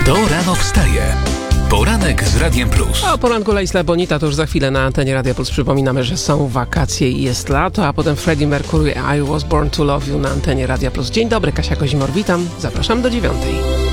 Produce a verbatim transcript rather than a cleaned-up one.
Kto rano wstaje? Poranek z Radiem Plus. A o poranku La Isla Bonita to już za chwilę na antenie Radia Plus. Przypominamy, że są wakacje i jest lato, a potem Freddie Mercury, I Was Born to Love You na antenie Radia Plus. Dzień dobry, Kasia Kozimor, witam. Zapraszam do dziewiątej.